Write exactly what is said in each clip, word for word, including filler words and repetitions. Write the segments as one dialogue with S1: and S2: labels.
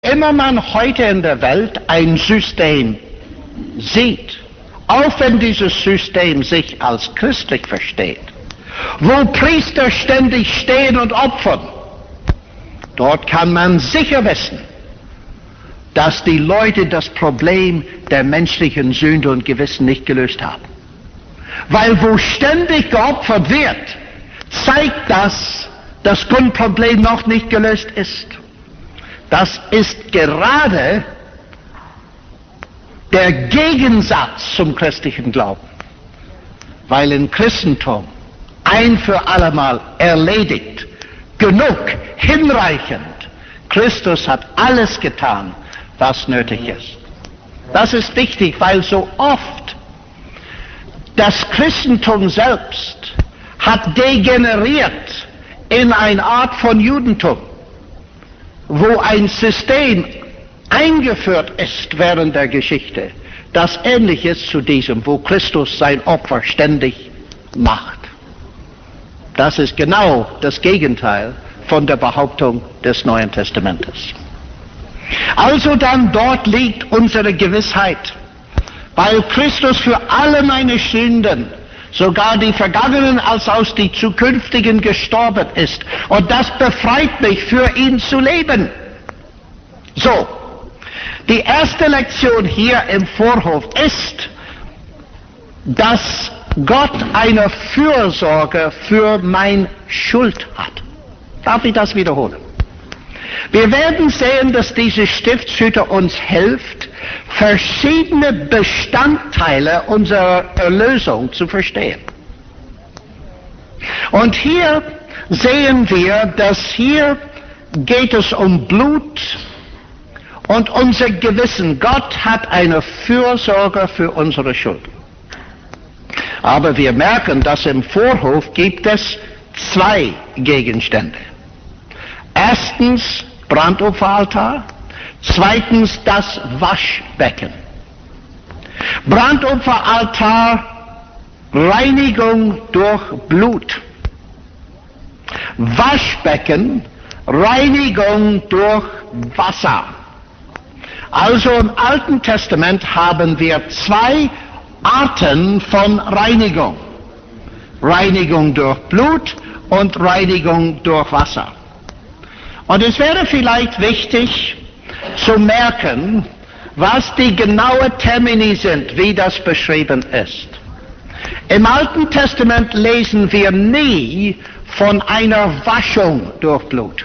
S1: Immer man heute in der Welt ein System sieht, auch wenn dieses System sich als christlich versteht, wo Priester ständig stehen und opfern, dort kann man sicher wissen, dass die Leute das Problem der menschlichen Sünde und Gewissen nicht gelöst haben. Weil wo ständig geopfert wird, zeigt das, das Grundproblem noch nicht gelöst ist. Das ist gerade der Gegensatz zum christlichen Glauben, weil im Christentum ein für allemal erledigt, genug, hinreichend, Christus hat alles getan, was nötig ist. Das ist wichtig, weil so oft das Christentum selbst hat degeneriert in eine Art von Judentum, wo ein System eingeführt ist während der Geschichte, das ähnlich ist zu diesem, wo Christus sein Opfer ständig macht. Das ist genau das Gegenteil von der Behauptung des Neuen Testamentes. Also dann dort liegt unsere Gewissheit, weil Christus für alle meine Sünden, sogar die vergangenen als auch die zukünftigen, gestorben ist. Und das befreit mich, für ihn zu leben. So, die erste Lektion hier im Vorhof ist, dass Gott eine Fürsorge für meine Schuld hat. Darf ich das wiederholen? Wir werden sehen, dass diese Stiftshüter uns hilft, verschiedene Bestandteile unserer Erlösung zu verstehen. Und hier sehen wir, dass hier geht es um Blut und unser Gewissen. Gott hat eine Fürsorge für unsere Schuld. Aber wir merken, dass im Vorhof gibt es zwei Gegenstände. Erstens Brandopferaltar, zweitens das Waschbecken. Brandopferaltar, Reinigung durch Blut. Waschbecken, Reinigung durch Wasser. Also im Alten Testament haben wir zwei Arten von Reinigung. Reinigung durch Blut und Reinigung durch Wasser. Und es wäre vielleicht wichtig zu merken, was die genauen Termini sind, wie das beschrieben ist. Im Alten Testament lesen wir nie von einer Waschung durch Blut.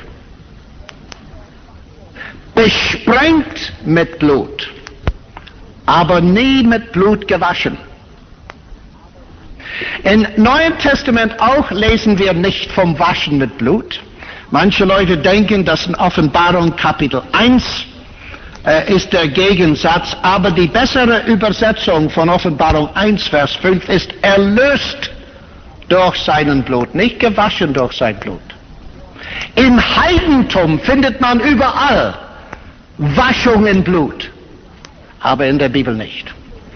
S1: Besprengt mit Blut, aber nie mit Blut gewaschen. Im Neuen Testament auch lesen wir nicht vom Waschen mit Blut. Manche Leute denken, dass in Offenbarung Kapitel eins äh, ist der Gegensatz, aber die bessere Übersetzung von Offenbarung eins, Vers fünf ist erlöst durch seinen Blut, nicht gewaschen durch sein Blut. Im Heidentum findet man überall Waschung in Blut, aber in der Bibel nicht.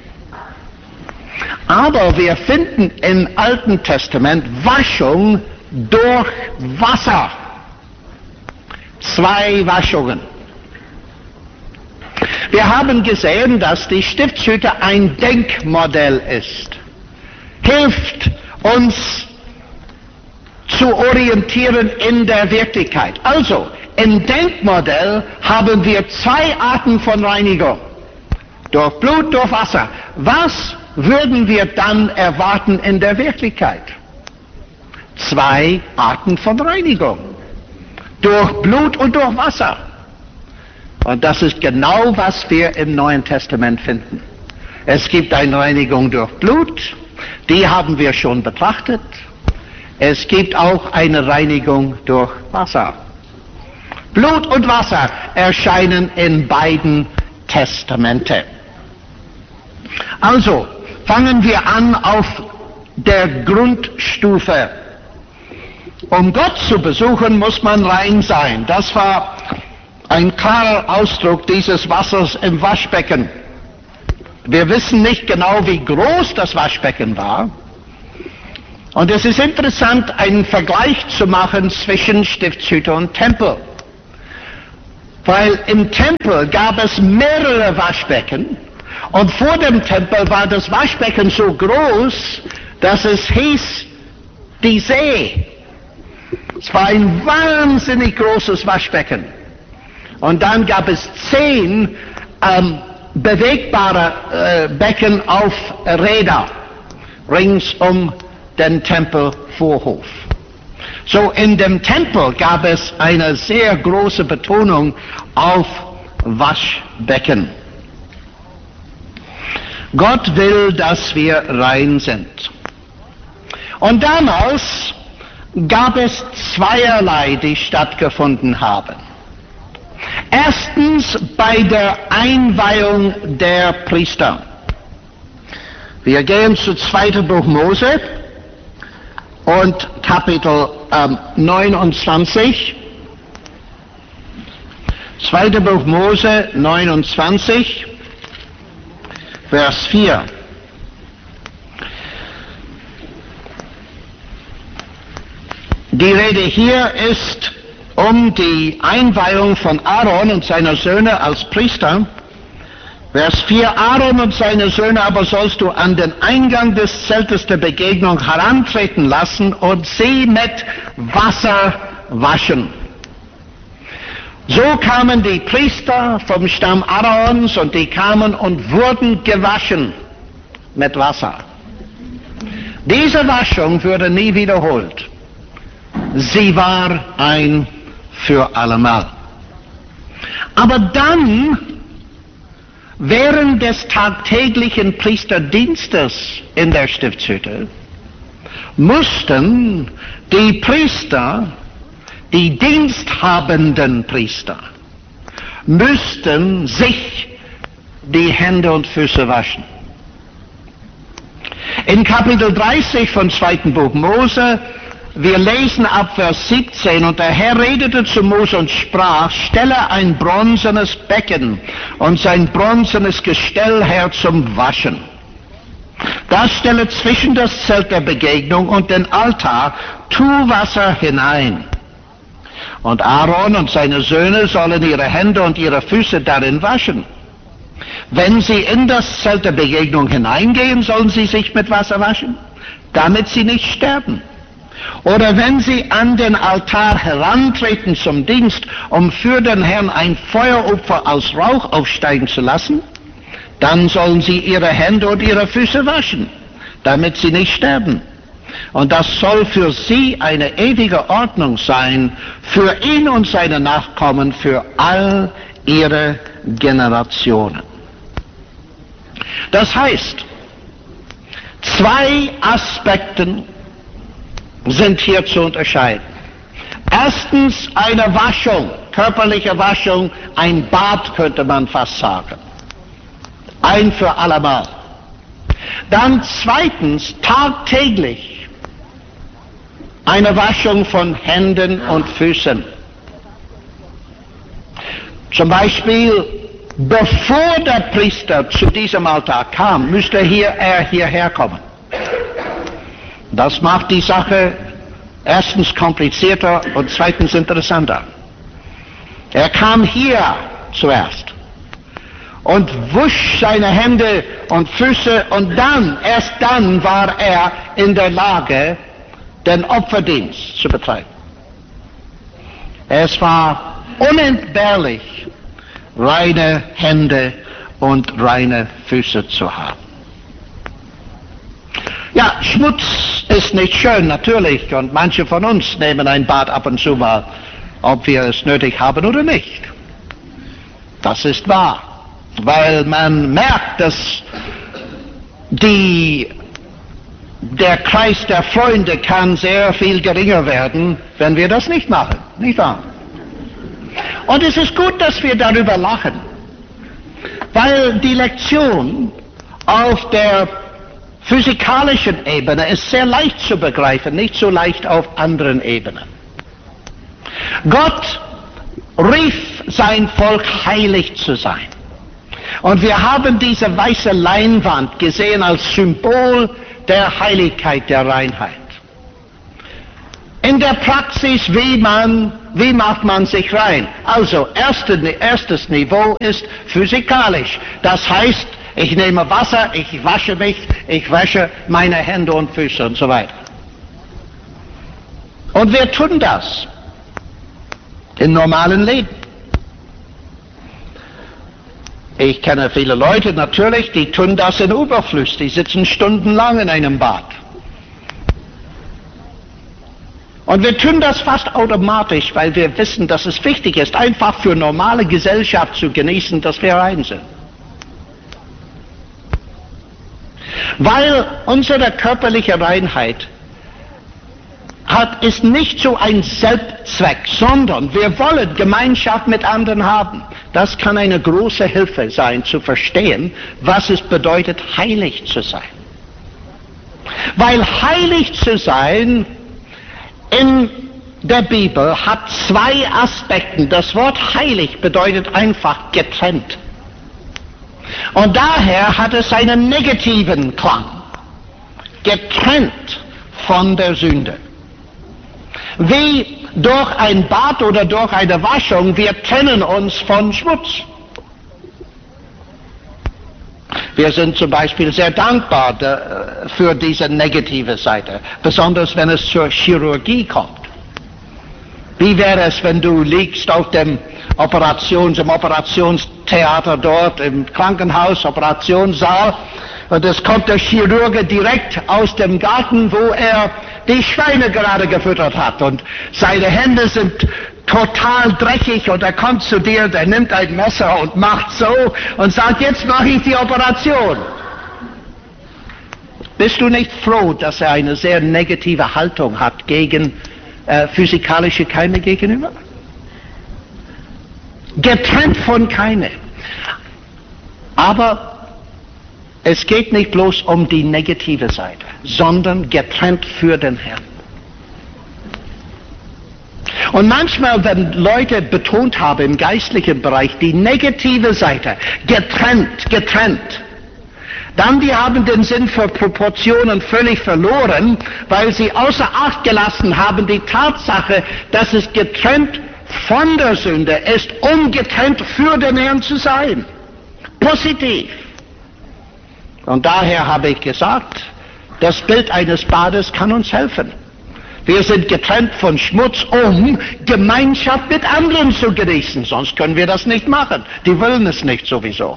S1: Aber wir finden im Alten Testament Waschung durch Wasser. Zwei Waschungen. Wir haben gesehen, dass die Stiftshütte ein Denkmodell ist. Hilft uns zu orientieren in der Wirklichkeit. Also, im Denkmodell haben wir zwei Arten von Reinigung. Durch Blut, durch Wasser. Was würden wir dann erwarten in der Wirklichkeit? Zwei Arten von Reinigung. Durch Blut und durch Wasser. Und das ist genau, was wir im Neuen Testament finden. Es gibt eine Reinigung durch Blut, die haben wir schon betrachtet. Es gibt auch eine Reinigung durch Wasser. Blut und Wasser erscheinen in beiden Testamenten. Also, fangen wir an auf der Grundstufe. Um Gott zu besuchen, muss man rein sein. Das war ein klarer Ausdruck dieses Wassers im Waschbecken. Wir wissen nicht genau, wie groß das Waschbecken war. Und es ist interessant, einen Vergleich zu machen zwischen Stiftshütte und Tempel. Weil im Tempel gab es mehrere Waschbecken und vor dem Tempel war das Waschbecken so groß, dass es hieß, die See. Es war ein wahnsinnig großes Waschbecken. Und dann gab es zehn ähm, bewegbare äh, Becken auf Räder rings um den Tempelvorhof. So in dem Tempel gab es eine sehr große Betonung auf Waschbecken. Gott will, dass wir rein sind. Und damals gab es zweierlei, die stattgefunden haben. Erstens bei der Einweihung der Priester. Wir gehen zu zweiten Buch Mose und Kapitel ähm, neunundzwanzig. zweiten Buch Mose neunundzwanzig, Vers vier. Die Rede hier ist um die Einweihung von Aaron und seiner Söhne als Priester. Vers vier, Aaron und seine Söhne aber sollst du an den Eingang des Zeltes der Begegnung herantreten lassen und sie mit Wasser waschen. So kamen die Priester vom Stamm Aarons und die kamen und wurden gewaschen mit Wasser. Diese Waschung wurde nie wiederholt. Sie war ein für allemal. Aber dann, während des tagtäglichen Priesterdienstes in der Stiftshütte, mussten die Priester, die diensthabenden Priester, müssten sich die Hände und Füße waschen. In Kapitel dreißig von zweiten Buch Mose, wir lesen ab Vers siebzehn, und der Herr redete zu Mose und sprach, stelle ein bronzenes Becken und sein bronzenes Gestell her zum Waschen. Das stelle zwischen das Zelt der Begegnung und den Altar, tu Wasser hinein. Und Aaron und seine Söhne sollen ihre Hände und ihre Füße darin waschen. Wenn sie in das Zelt der Begegnung hineingehen, sollen sie sich mit Wasser waschen, damit sie nicht sterben. Oder wenn sie an den Altar herantreten zum Dienst, um für den Herrn ein Feueropfer aus Rauch aufsteigen zu lassen, dann sollen sie ihre Hände und ihre Füße waschen, damit sie nicht sterben. Und das soll für sie eine ewige Ordnung sein, für ihn und seine Nachkommen, für all ihre Generationen. Das heißt, zwei Aspekte sind hier zu unterscheiden. Erstens eine Waschung, körperliche Waschung, ein Bad könnte man fast sagen. Ein für allemal. Dann zweitens tagtäglich eine Waschung von Händen und Füßen. Zum Beispiel, bevor der Priester zu diesem Altar kam, müsste hier, er hierher kommen. Das macht die Sache erstens komplizierter und zweitens interessanter. Er kam hier zuerst und wusch seine Hände und Füße und dann, erst dann war er in der Lage, den Opferdienst zu betreiben. Es war unentbehrlich, reine Hände und reine Füße zu haben. Ja, Schmutz ist nicht schön, natürlich, und manche von uns nehmen ein Bad ab und zu mal, ob wir es nötig haben oder nicht. Das ist wahr, weil man merkt, dass die, der Kreis der Freunde kann sehr viel geringer werden, wenn wir das nicht machen, nicht wahr? Und es ist gut, dass wir darüber lachen, weil die Lektion auf der physikalischen Ebene ist sehr leicht zu begreifen, nicht so leicht auf anderen Ebenen. Gott rief sein Volk heilig zu sein. Und wir haben diese weiße Leinwand gesehen als Symbol der Heiligkeit, der Reinheit. In der Praxis, wie man, wie macht man sich rein? Also, erste, erstes Niveau ist physikalisch. Das heißt, ich nehme Wasser, ich wasche mich, ich wasche meine Hände und Füße und so weiter. Und wir tun das im normalen Leben. Ich kenne viele Leute natürlich, die tun das in Überfluss, die sitzen stundenlang in einem Bad. Und wir tun das fast automatisch, weil wir wissen, dass es wichtig ist, einfach für normale Gesellschaft zu genießen, dass wir rein sind. Weil unsere körperliche Reinheit hat, ist nicht so ein Selbstzweck, sondern wir wollen Gemeinschaft mit anderen haben. Das kann eine große Hilfe sein, zu verstehen, was es bedeutet, heilig zu sein. Weil heilig zu sein in der Bibel hat zwei Aspekte. Das Wort heilig bedeutet einfach getrennt. Und daher hat es einen negativen Klang. Getrennt von der Sünde. Wie durch ein Bad oder durch eine Waschung, wir trennen uns von Schmutz. Wir sind zum Beispiel sehr dankbar für diese negative Seite, besonders wenn es zur Chirurgie kommt. Wie wäre es, wenn du liegst auf dem Operations, im Operationstheater dort, im Krankenhaus, Operationssaal, und es kommt der Chirurge direkt aus dem Garten, wo er die Schweine gerade gefüttert hat, und seine Hände sind total dreckig, und er kommt zu dir, der nimmt ein Messer und macht so und sagt, jetzt mache ich die Operation. Bist du nicht froh, dass er eine sehr negative Haltung hat gegen äh, physikalische Keime gegenüber? Getrennt von Keime. Aber es geht nicht bloß um die negative Seite, sondern getrennt für den Herrn. Und manchmal, wenn Leute betont haben im geistlichen Bereich die negative Seite, getrennt, getrennt, dann die haben den Sinn für Proportionen völlig verloren, weil sie außer Acht gelassen haben die Tatsache, dass es getrennt von der Sünde ist, um getrennt für den Herrn zu sein. Positiv. Und daher habe ich gesagt, das Bild eines Bades kann uns helfen. Wir sind getrennt von Schmutz, um Gemeinschaft mit anderen zu genießen. Sonst können wir das nicht machen. Die wollen es nicht sowieso.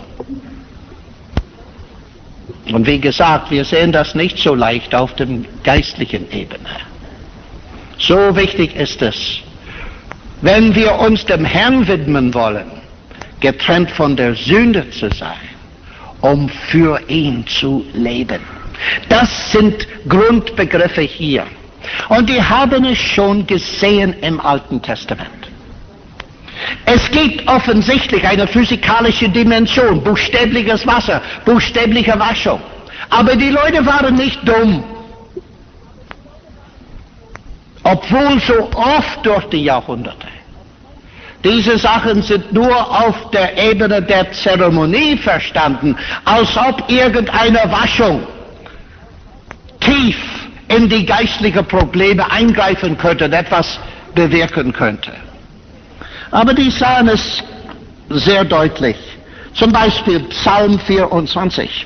S1: Und wie gesagt, wir sehen das nicht so leicht auf der geistlichen Ebene. So wichtig ist es, wenn wir uns dem Herrn widmen wollen, getrennt von der Sünde zu sein, um für ihn zu leben. Das sind Grundbegriffe hier. Und die haben es schon gesehen im Alten Testament. Es gibt offensichtlich eine physikalische Dimension, buchstäbliches Wasser, buchstäbliche Waschung. Aber die Leute waren nicht dumm. Obwohl so oft durch die Jahrhunderte. Diese Sachen sind nur auf der Ebene der Zeremonie verstanden, als ob irgendeine Waschung tief in die geistlichen Probleme eingreifen könnte und etwas bewirken könnte. Aber die sahen es sehr deutlich. Zum Beispiel Psalm vierundzwanzig.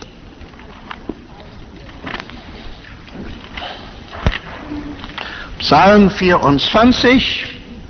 S1: Psalm vierundzwanzig.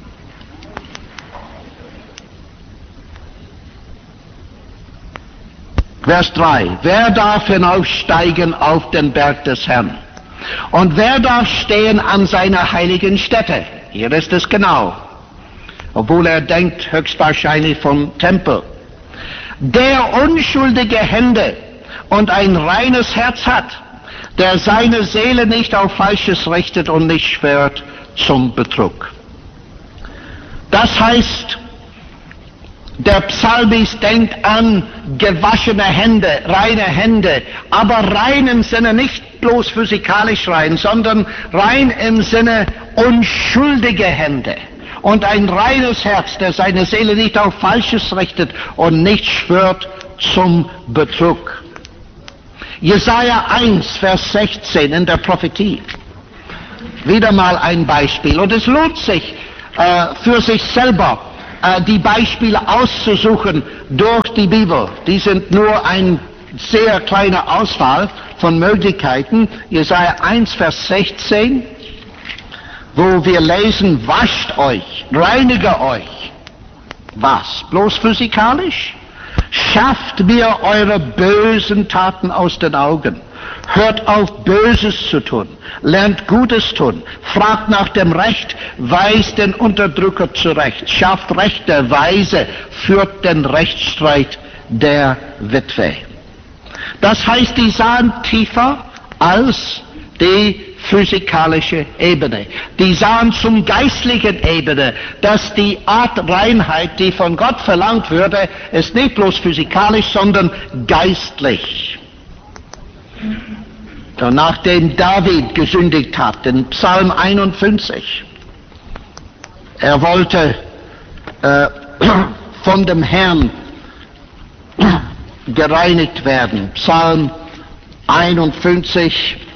S1: Vers drei. Wer darf hinaufsteigen auf den Berg des Herrn? Und wer darf stehen an seiner heiligen Stätte? Hier ist es genau. Obwohl er denkt höchstwahrscheinlich vom Tempel. Der unschuldige Hände und ein reines Herz hat, der seine Seele nicht auf Falsches richtet und nicht schwört zum Betrug. Das heißt, der Psalmist denkt an gewaschene Hände, reine Hände, aber rein im Sinne nicht bloß physikalisch rein, sondern rein im Sinne unschuldige Hände und ein reines Herz, der seine Seele nicht auf Falsches richtet und nicht schwört zum Betrug. Jesaja eins, Vers sechzehn in der Prophetie. wieder mal ein Beispiel. Und es lohnt sich, äh, für sich selber äh, die Beispiele auszusuchen durch die Bibel. Die sind nur ein sehr kleiner Auswahl von Möglichkeiten. Jesaja eins, Vers sechzehn, wo wir lesen, wascht euch, reinige euch. Was? Bloß physikalisch? Schafft mir eure bösen Taten aus den Augen. Hört auf, Böses zu tun. Lernt Gutes tun. Fragt nach dem Recht. Weist den Unterdrücker zurecht. Schafft rechte Weise. Führt den Rechtsstreit der Witwe. Das heißt, die sahen tiefer als die physikalische Ebene. Die sahen zum geistlichen Ebene, dass die Art Reinheit, die von Gott verlangt würde, ist nicht bloß physikalisch, sondern geistlich. Und nachdem David gesündigt hat, in Psalm einundfünfzig, er wollte äh, von dem Herrn gereinigt werden. Psalm einundfünfzig,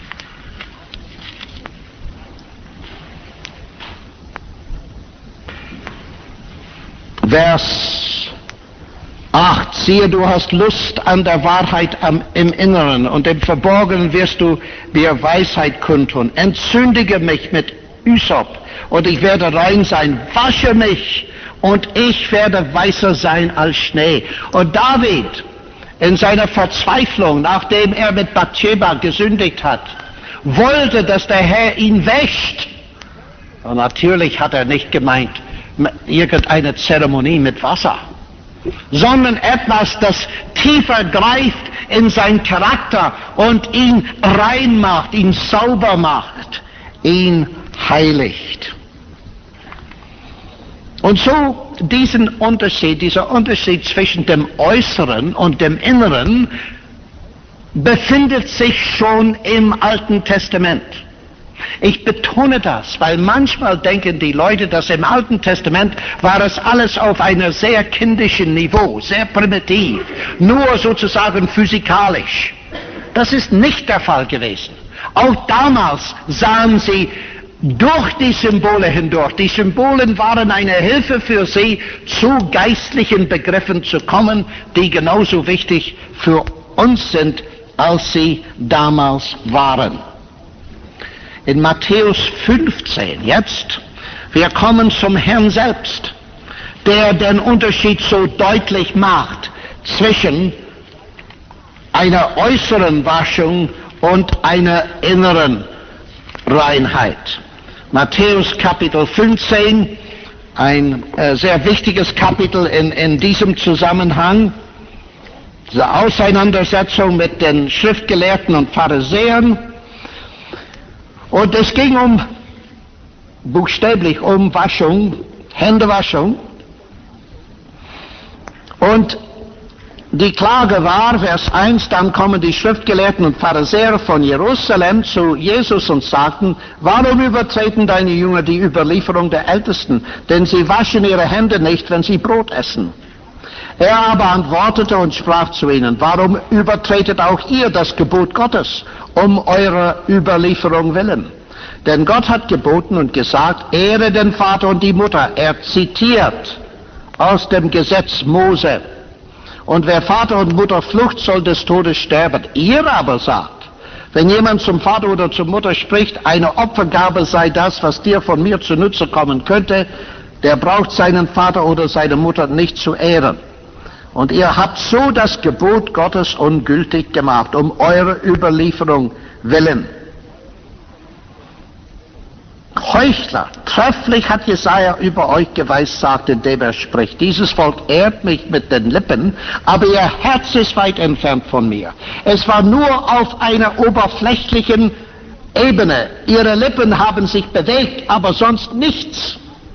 S1: Vers acht. Siehe, du hast Lust an der Wahrheit am, im Inneren, und im Verborgenen wirst du dir Weisheit kundtun. Entzündige mich mit Ysop, und ich werde rein sein. Wasche mich, und ich werde weißer sein als Schnee. Und David, in seiner Verzweiflung, nachdem er mit Bathsheba gesündigt hat, wollte, dass der Herr ihn wäscht. Und natürlich hat er nicht gemeint, irgendeine Zeremonie mit Wasser, sondern etwas, das tiefer greift in seinen Charakter und ihn rein macht, ihn sauber macht, ihn heiligt. Und so diesen Unterschied, dieser Unterschied zwischen dem Äußeren und dem Inneren befindet sich schon im Alten Testament. Ich betone das, weil manchmal denken die Leute, dass im Alten Testament war es alles auf einem sehr kindischen Niveau, sehr primitiv, nur sozusagen physikalisch. Das ist nicht der Fall gewesen. Auch damals sahen sie durch die Symbole hindurch. Die Symbole waren eine Hilfe für sie, zu geistlichen Begriffen zu kommen, die genauso wichtig für uns sind, als sie damals waren. In Matthäus fünfzehn jetzt, wir kommen zum Herrn selbst, der den Unterschied so deutlich macht zwischen einer äußeren Waschung und einer inneren Reinheit. Matthäus Kapitel fünfzehn, ein äh, sehr wichtiges Kapitel in, in diesem Zusammenhang, diese Auseinandersetzung mit den Schriftgelehrten und Pharisäern. Und es ging um, buchstäblich um Waschung, Händewaschung. Und die Klage war, Vers eins, dann kommen die Schriftgelehrten und Pharisäer von Jerusalem zu Jesus und sagten, warum übertreten deine Jünger die Überlieferung der Ältesten? Denn sie waschen ihre Hände nicht, wenn sie Brot essen. Er aber antwortete und sprach zu ihnen, warum übertretet auch ihr das Gebot Gottes, um eurer Überlieferung willen? Denn Gott hat geboten und gesagt, ehre den Vater und die Mutter. Er zitiert aus dem Gesetz Mose. Und wer Vater und Mutter flucht, soll des Todes sterben. Ihr aber sagt, wenn jemand zum Vater oder zur Mutter spricht, eine Opfergabe sei das, was dir von mir zunutze kommen könnte, der braucht seinen Vater oder seine Mutter nicht zu ehren. Und ihr habt so das Gebot Gottes ungültig gemacht, um eure Überlieferung willen. Heuchler, trefflich hat Jesaja über euch geweissagt, indem er spricht, dieses Volk ehrt mich mit den Lippen, aber ihr Herz ist weit entfernt von mir. Es war nur auf einer oberflächlichen Ebene. Ihre Lippen haben sich bewegt, aber sonst nichts.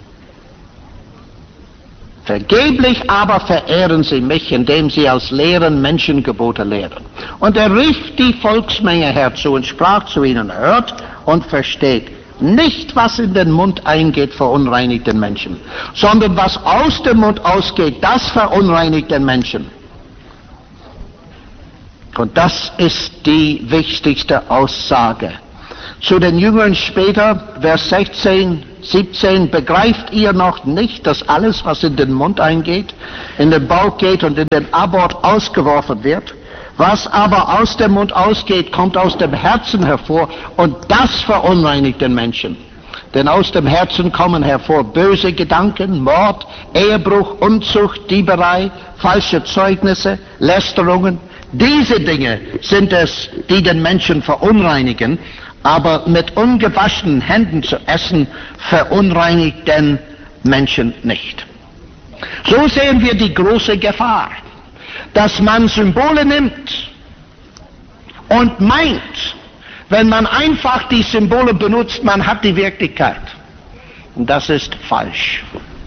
S1: Vergeblich aber verehren sie mich, indem sie aus leeren Menschengebote lehren. Und er rief die Volksmenge herzu und sprach zu ihnen, hört und versteht. Nicht, was in den Mund eingeht, verunreinigt den Menschen, sondern was aus dem Mund ausgeht, das verunreinigt den Menschen. Und das ist die wichtigste Aussage. Zu den Jüngern später, Vers sechzehn, siebzehn, begreift ihr noch nicht, dass alles, was in den Mund eingeht, in den Bauch geht und in den Abort ausgeworfen wird? Was aber aus dem Mund ausgeht, kommt aus dem Herzen hervor, und das verunreinigt den Menschen. Denn aus dem Herzen kommen hervor böse Gedanken, Mord, Ehebruch, Unzucht, Dieberei, falsche Zeugnisse, Lästerungen. Diese Dinge sind es, die den Menschen verunreinigen, aber mit ungewaschenen Händen zu essen, verunreinigt den Menschen nicht. So sehen wir die große Gefahr, dass man Symbole nimmt und meint, wenn man einfach die Symbole benutzt, man hat die Wirklichkeit. Und das ist falsch.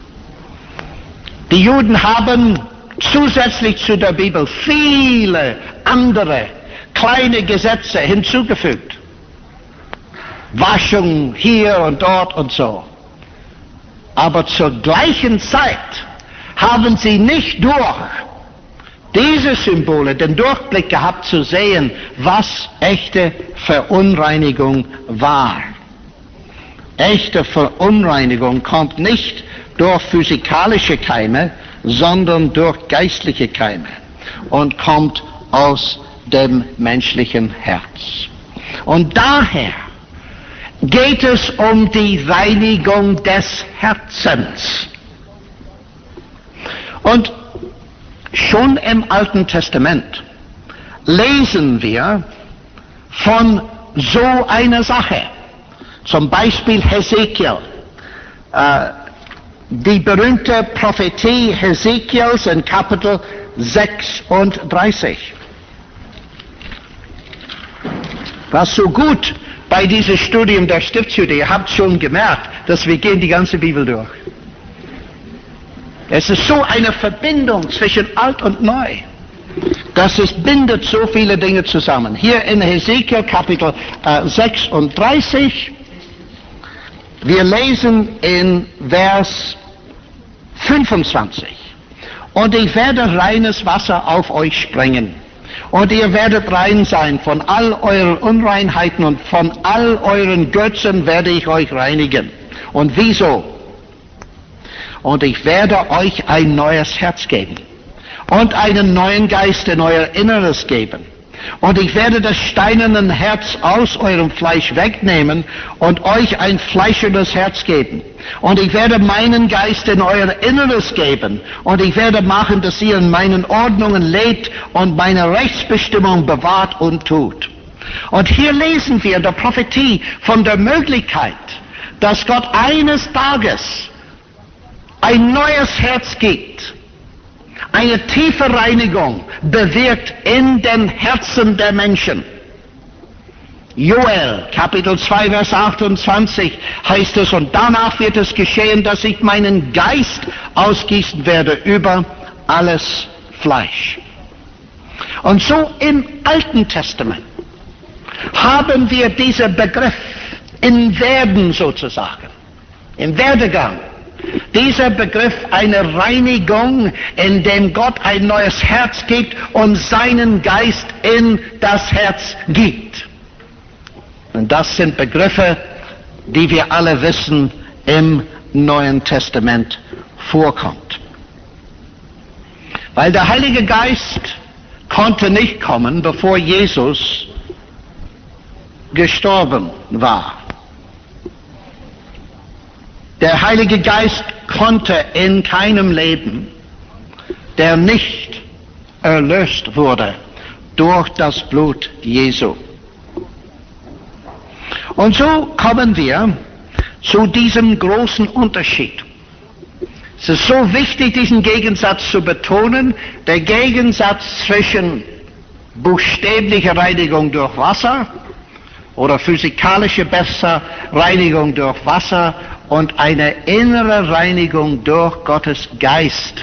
S1: Die Juden haben zusätzlich zu der Bibel viele andere kleine Gesetze hinzugefügt. Waschung hier und dort und so. Aber zur gleichen Zeit haben sie nicht durch diese Symbole den Durchblick gehabt zu sehen, was echte Verunreinigung war. Echte Verunreinigung kommt nicht durch physikalische Keime, sondern durch geistliche Keime und kommt aus dem menschlichen Herz. Und daher geht es um die Reinigung des Herzens. Und schon im Alten Testament lesen wir von so einer Sache. Zum Beispiel Hesekiel, äh, die berühmte Prophetie Hesekiels in Kapitel sechsunddreißig. Was so gut bei diesem Studium der Stiftshütte, ihr habt schon gemerkt, dass wir gehen die ganze Bibel durch. Es ist so eine Verbindung zwischen Alt und Neu. Das ist, bindet so viele Dinge zusammen. Hier in Hesekiel Kapitel äh, sechsunddreißig, wir lesen in Vers fünfundzwanzig. Und ich werde reines Wasser auf euch sprengen. Und ihr werdet rein sein von all euren Unreinheiten, und von all euren Götzen werde ich euch reinigen. Und wieso? Und ich werde euch ein neues Herz geben und einen neuen Geist in euer Inneres geben. Und ich werde das steinerne Herz aus eurem Fleisch wegnehmen und euch ein fleischernes Herz geben. Und ich werde meinen Geist in euer Inneres geben. Und ich werde machen, dass ihr in meinen Ordnungen lebt und meine Rechtsbestimmung bewahrt und tut. Und hier lesen wir in der Prophetie von der Möglichkeit, dass Gott eines Tages ein neues Herz gibt, eine tiefe Reinigung bewirkt in den Herzen der Menschen. Joel, Kapitel zwei, Vers achtundzwanzig heißt es, und danach wird es geschehen, dass ich meinen Geist ausgießen werde über alles Fleisch. Und so im Alten Testament haben wir diesen Begriff im Werden sozusagen, im Werdegang. Dieser Begriff eine Reinigung, in dem Gott ein neues Herz gibt und seinen Geist in das Herz gibt. Und das sind Begriffe, die wir alle wissen, im Neuen Testament vorkommt. Weil der Heilige Geist konnte nicht kommen, bevor Jesus gestorben war. Der Heilige Geist konnte in keinem Leben, der nicht erlöst wurde durch das Blut Jesu. Und so kommen wir zu diesem großen Unterschied. Es ist so wichtig, diesen Gegensatz zu betonen, der Gegensatz zwischen buchstäblicher Reinigung durch Wasser oder physikalische besser Reinigung durch Wasser und eine innere Reinigung durch Gottes Geist.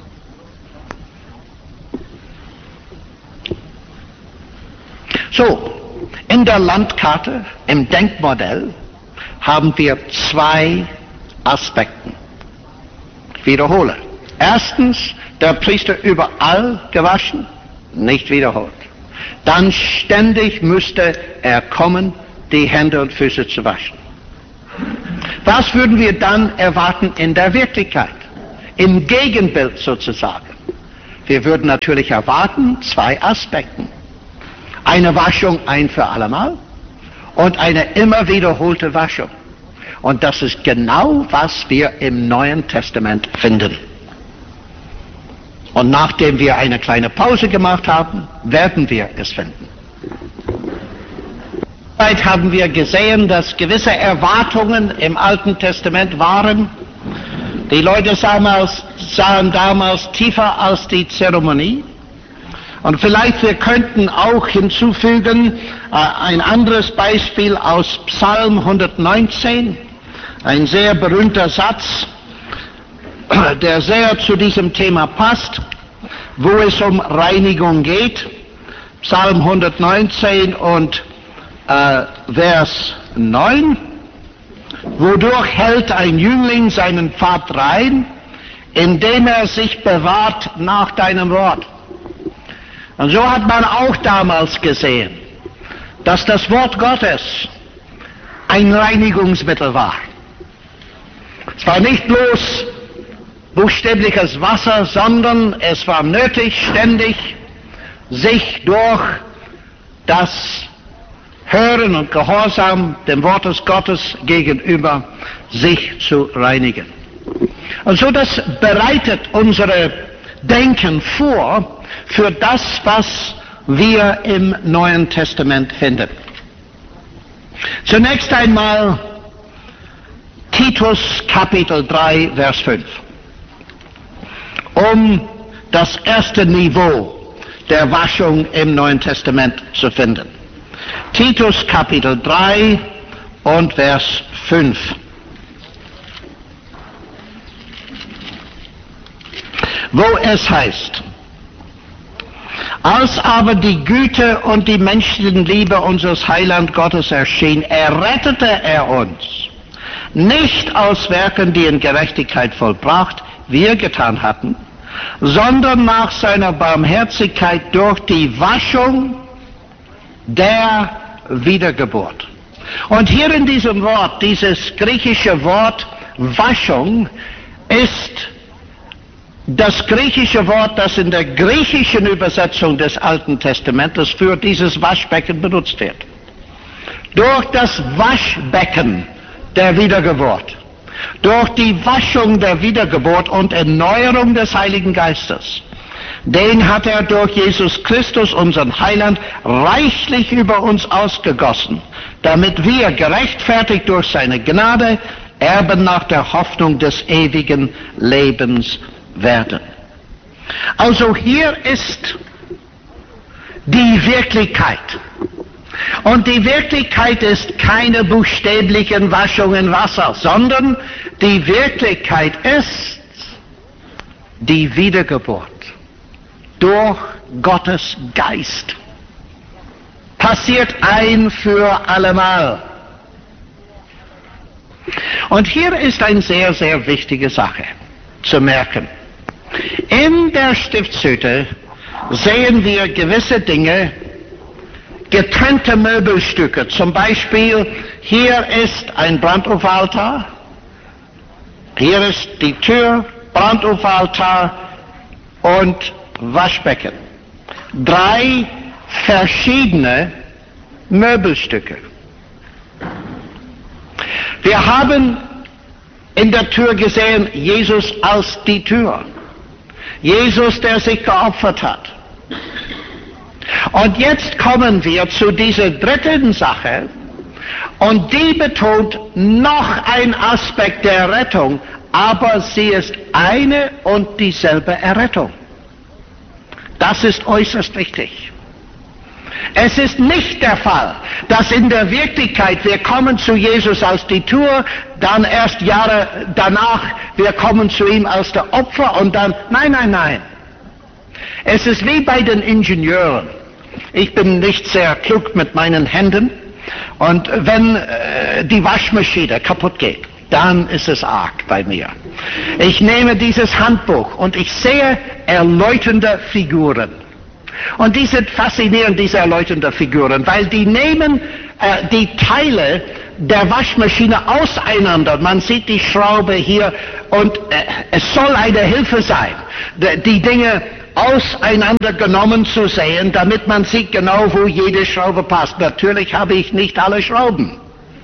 S1: So, in der Landkarte, im Denkmodell, haben wir zwei Aspekte. Ich wiederhole. Erstens, der Priester überall gewaschen, nicht wiederholt. Dann ständig müsste er kommen die Hände und Füße zu waschen. Was würden wir dann erwarten in der Wirklichkeit? Im Gegenbild sozusagen. Wir würden natürlich erwarten zwei Aspekte. Eine Waschung ein für allemal und eine immer wiederholte Waschung. Und das ist genau, was wir im Neuen Testament finden. Und nachdem wir eine kleine Pause gemacht haben, werden wir es finden. Soweit haben wir gesehen, dass gewisse Erwartungen im Alten Testament waren. Die Leute sahen, sahen damals tiefer als die Zeremonie. Und vielleicht wir könnten auch hinzufügen äh, ein anderes Beispiel aus Psalm hundertneunzehn, ein sehr berühmter Satz, der sehr zu diesem Thema passt, wo es um Reinigung geht. Psalm hundertneunzehn und äh, Vers neun. Wodurch hält ein Jüngling seinen Pfad rein, indem er sich bewahrt nach deinem Wort. Und so hat man auch damals gesehen, dass das Wort Gottes ein Reinigungsmittel war. Es war nicht bloß buchstäbliches Wasser, sondern es war nötig, ständig sich durch das Hören und Gehorsam dem Wort Gottes gegenüber sich zu reinigen. Und so das bereitet unsere Denken vor für das, was wir im Neuen Testament finden. Zunächst einmal Titus Kapitel drei, Vers fünf. Um das erste Niveau der Waschung im Neuen Testament zu finden. Titus Kapitel drei und Vers fünf. Wo es heißt: Als aber die Güte und die Menschenliebe unseres Heiland Gottes erschien, errettete er uns, nicht aus Werken, die in Gerechtigkeit vollbracht wir getan hatten, sondern nach seiner Barmherzigkeit durch die Waschung der Wiedergeburt. Und hier in diesem Wort, dieses griechische Wort Waschung, ist das griechische Wort, das in der griechischen Übersetzung des Alten Testamentes für dieses Waschbecken benutzt wird. Durch das Waschbecken der Wiedergeburt, durch die Waschung der Wiedergeburt und Erneuerung des Heiligen Geistes, den hat er durch Jesus Christus, unseren Heiland, reichlich über uns ausgegossen, damit wir, gerechtfertigt durch seine Gnade, Erben nach der Hoffnung des ewigen Lebens werden. Also hier ist die Wirklichkeit. Und die Wirklichkeit ist keine buchstäblichen Waschung in Wasser, sondern die Wirklichkeit ist die Wiedergeburt durch Gottes Geist. Passiert ein für allemal. Und hier ist eine sehr, sehr wichtige Sache zu merken. In der Stiftshütte sehen wir gewisse Dinge, getrennte Möbelstücke. Zum Beispiel, hier ist ein Brandopferaltar, hier ist die Tür, Brandopferaltar und Waschbecken. Drei verschiedene Möbelstücke. Wir haben in der Tür gesehen, Jesus als die Tür. Jesus, der sich geopfert hat. Und jetzt kommen wir zu dieser dritten Sache, und die betont noch ein Aspekt der Rettung, aber sie ist eine und dieselbe Errettung. Das ist äußerst wichtig. Es ist nicht der Fall, dass in der Wirklichkeit wir kommen zu Jesus als die Tür, dann erst Jahre danach wir kommen zu ihm als der Opfer und dann, nein, nein, nein. Es ist wie bei den Ingenieuren. Ich bin nicht sehr klug mit meinen Händen, und wenn äh, die Waschmaschine kaputt geht, dann ist es arg bei mir. Ich nehme dieses Handbuch und ich sehe erläuternde Figuren. Und die sind faszinierend, diese erläuternden Figuren, weil die nehmen äh, die Teile der Waschmaschine auseinander. Man sieht die Schraube hier und äh, es soll eine Hilfe sein, die Dinge auseinandergenommen zu sehen, damit man sieht genau, wo jede Schraube passt. Natürlich habe ich nicht alle Schrauben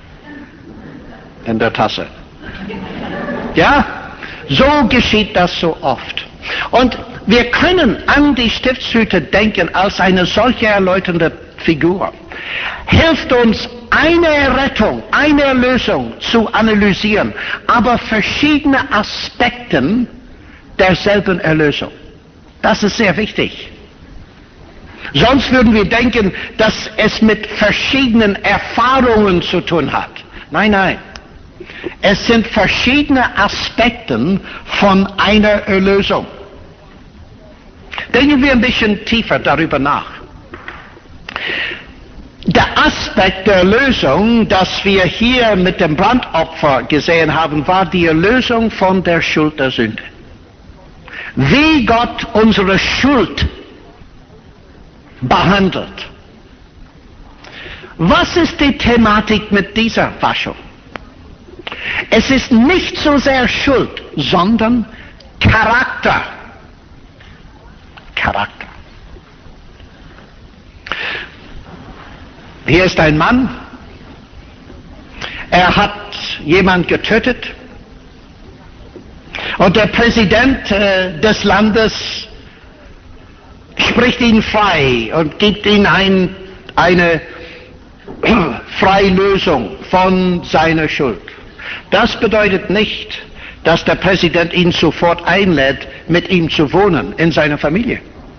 S1: in der Tasse. Ja, so geschieht das so oft. Und wir können an die Stiftshüte denken als eine solche erläuternde Figur. Hilft uns, eine Rettung, eine Erlösung zu analysieren, aber verschiedene Aspekte derselben Erlösung. Das ist sehr wichtig. Sonst würden wir denken, dass es mit verschiedenen Erfahrungen zu tun hat. Nein, nein. Es sind verschiedene Aspekte von einer Erlösung. Denken wir ein bisschen tiefer darüber nach. Der Aspekt der Erlösung, das wir hier mit dem Brandopfer gesehen haben, war die Erlösung von der Schuld der Sünde. Wie Gott unsere Schuld behandelt. Was ist die Thematik mit dieser Waschung? Es ist nicht so sehr Schuld, sondern Charakter. Charakter. Hier ist ein Mann, er hat jemand getötet und der Präsident äh, des Landes spricht ihn frei und gibt ihm ein, eine Freilösung von seiner Schuld. Das bedeutet nicht, dass der Präsident ihn sofort einlädt, mit ihm zu wohnen in seiner Familie.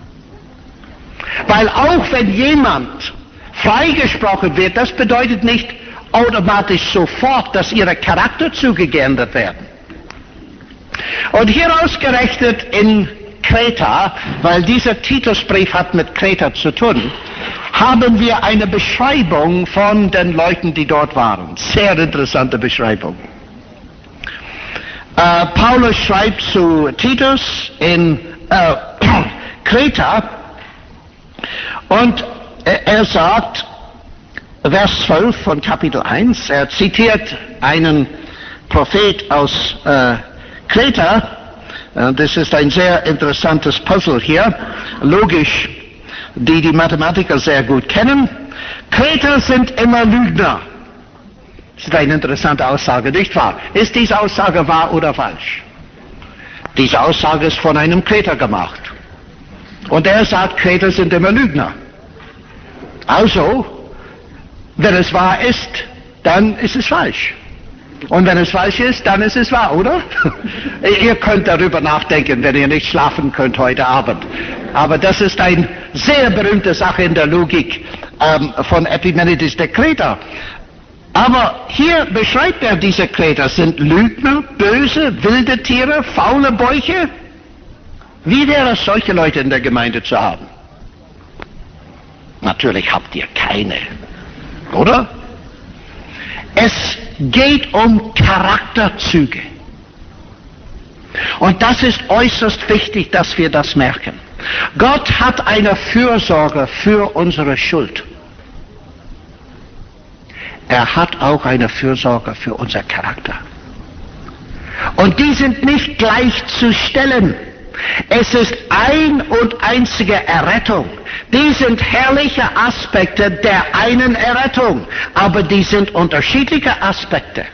S1: Weil auch wenn jemand freigesprochen wird, das bedeutet nicht automatisch sofort, dass ihre Charakterzüge geändert werden. Und hier ausgerechnet in Kreta, weil dieser Titusbrief hat mit Kreta zu tun, haben wir eine Beschreibung von den Leuten, die dort waren. Sehr interessante Beschreibung. Äh, Paulus schreibt zu Titus in äh, Kreta und er sagt, Vers zwölf von Kapitel eins, er zitiert einen Prophet aus äh, Kreta. Das ist ein sehr interessantes Puzzle hier, logisch, die die Mathematiker sehr gut kennen. Kreter sind immer Lügner. Das ist eine interessante Aussage, nicht wahr? Ist diese Aussage wahr oder falsch? Diese Aussage ist von einem Kreter gemacht. Und er sagt, Kreter sind immer Lügner. Also, wenn es wahr ist, dann ist es falsch. Und wenn es falsch ist, dann ist es wahr, oder? Ihr könnt darüber nachdenken, wenn ihr nicht schlafen könnt heute Abend. Aber das ist eine sehr berühmte Sache in der Logik ähm, von Epimenides der Kreter. Aber hier beschreibt er diese Kreter, sind Lügner, böse, wilde Tiere, faule Bäuche. Wie wäre es, solche Leute in der Gemeinde zu haben? Natürlich habt ihr keine, oder? Es geht um Charakterzüge. Und das ist äußerst wichtig, dass wir das merken. Gott hat eine Fürsorge für unsere Schuld. Er hat auch eine Fürsorge für unser Charakter. Und die sind nicht gleichzustellen. Es ist ein und einzige Errettung. Die sind herrliche Aspekte der einen Errettung, aber die sind unterschiedliche Aspekte.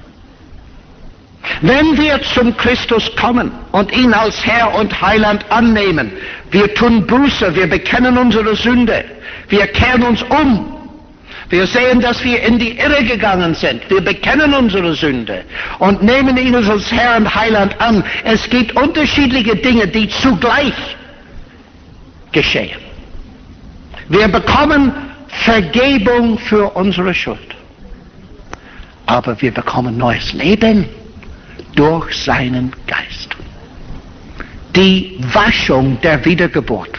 S1: Wenn wir zum Christus kommen und ihn als Herr und Heiland annehmen, wir tun Buße, wir bekennen unsere Sünde, wir kehren uns um, wir sehen, dass wir in die Irre gegangen sind, wir bekennen unsere Sünde und nehmen ihn als Herr und Heiland an. Es gibt unterschiedliche Dinge, die zugleich geschehen. Wir bekommen Vergebung für unsere Schuld, aber wir bekommen neues Leben durch seinen Geist. Die Waschung der Wiedergeburt.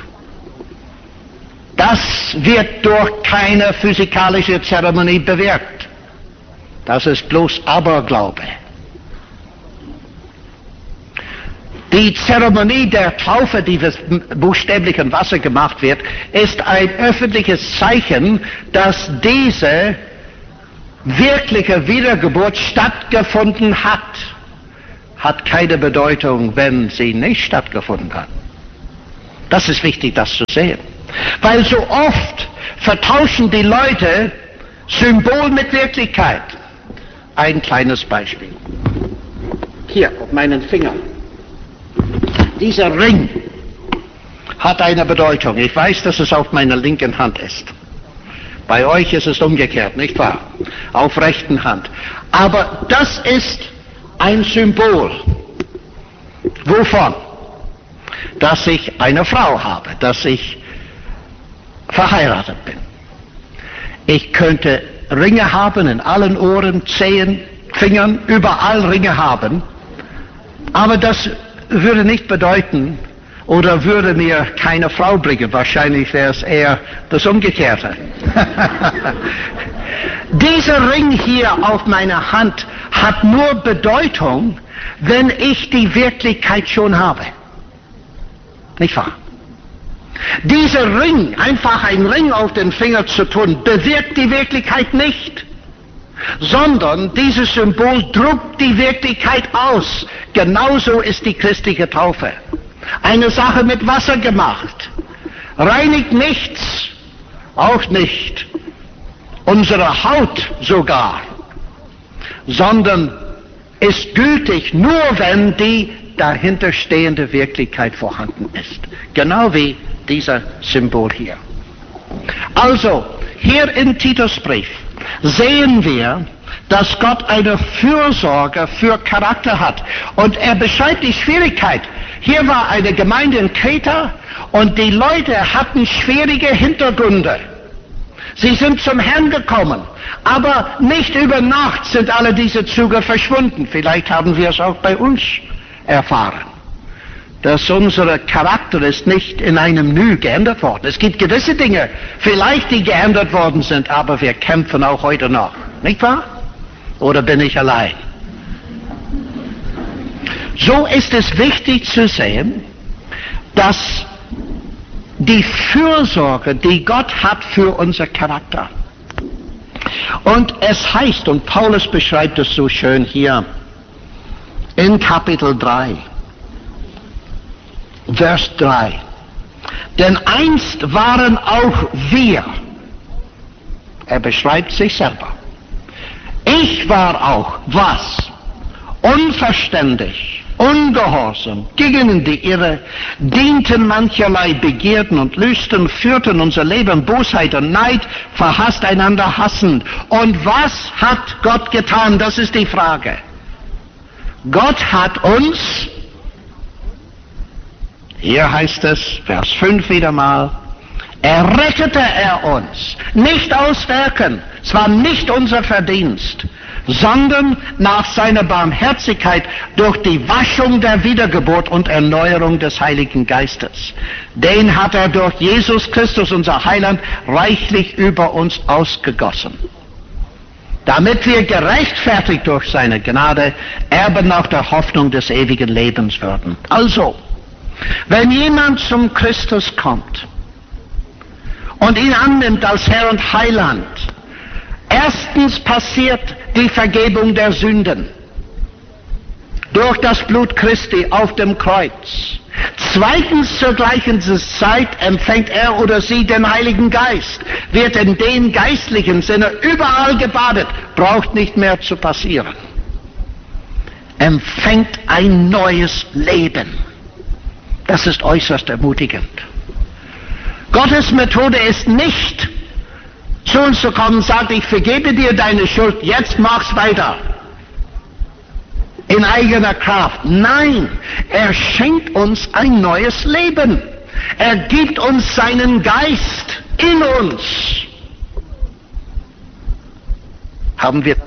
S1: Das wird durch keine physikalische Zeremonie bewirkt. Das ist bloß Aberglaube. Die Zeremonie der Taufe, die buchstäblich in Wasser gemacht wird, ist ein öffentliches Zeichen, dass diese wirkliche Wiedergeburt stattgefunden hat. Hat keine Bedeutung, wenn sie nicht stattgefunden hat. Das ist wichtig, das zu sehen. Weil so oft vertauschen die Leute Symbol mit Wirklichkeit. Ein kleines Beispiel. Hier, auf meinen Fingern. Dieser Ring hat eine Bedeutung. Ich weiß, dass es auf meiner linken Hand ist. Bei euch ist es umgekehrt, nicht wahr? Auf rechten Hand. Aber das ist ein Symbol. Wovon? Dass ich eine Frau habe, dass ich verheiratet bin. Ich könnte Ringe haben in allen Ohren, Zehen, Fingern, überall Ringe haben, aber das würde nicht bedeuten oder würde mir keine Frau bringen. Wahrscheinlich wäre es eher das Umgekehrte. Dieser Ring hier auf meiner Hand hat nur Bedeutung, wenn ich die Wirklichkeit schon habe. Nicht wahr? Dieser Ring, einfach ein Ring auf den Finger zu tun, bewirkt die Wirklichkeit nicht, sondern dieses Symbol drückt die Wirklichkeit aus. Genauso ist die christliche Taufe. Eine Sache mit Wasser gemacht, reinigt nichts, auch nicht unsere Haut sogar, sondern ist gültig nur, wenn die dahinterstehende Wirklichkeit vorhanden ist. Genau wie dieser Symbol hier. Also, hier im Titusbrief sehen wir, dass Gott eine Fürsorge für Charakter hat. Und er beschreibt die Schwierigkeit. Hier war eine Gemeinde in Kreta und die Leute hatten schwierige Hintergründe. Sie sind zum Herrn gekommen, aber nicht über Nacht sind alle diese Züge verschwunden. Vielleicht haben wir es auch bei uns erfahren, dass unser Charakter ist nicht in einem Nu geändert worden. Es gibt gewisse Dinge, vielleicht die geändert worden sind, aber wir kämpfen auch heute noch. Nicht wahr? Oder bin ich allein? So ist es wichtig zu sehen, dass die Fürsorge, die Gott hat für unser Charakter. Und es heißt, und Paulus beschreibt es so schön hier, in Kapitel drei, Vers drei. Denn einst waren auch wir, er beschreibt sich selber, ich war auch, was? Unverständig, ungehorsam, gingen in die Irre, dienten mancherlei Begierden und Lüsten, führten unser Leben Bosheit und Neid, verhasst einander hassend. Und was hat Gott getan? Das ist die Frage. Gott hat uns, hier heißt es, Vers fünf wieder mal, errettete er uns, nicht aus Werken, es war nicht unser Verdienst, sondern nach seiner Barmherzigkeit durch die Waschung der Wiedergeburt und Erneuerung des Heiligen Geistes. Den hat er durch Jesus Christus, unser Heiland, reichlich über uns ausgegossen, damit wir gerechtfertigt durch seine Gnade Erben nach der Hoffnung des ewigen Lebens würden. Also, wenn jemand zum Christus kommt und ihn annimmt als Herr und Heiland, erstens passiert die Vergebung der Sünden durch das Blut Christi auf dem Kreuz. Zweitens, zur gleichen Zeit empfängt er oder sie den Heiligen Geist, wird in den geistlichen Sinne überall gebadet, braucht nicht mehr zu passieren. Empfängt ein neues Leben. Das ist äußerst ermutigend. Gottes Methode ist nicht, zu uns zu kommen und sagt, ich vergebe dir deine Schuld, jetzt mach's weiter. In eigener Kraft. Nein, er schenkt uns ein neues Leben. Er gibt uns seinen Geist in uns. Haben wir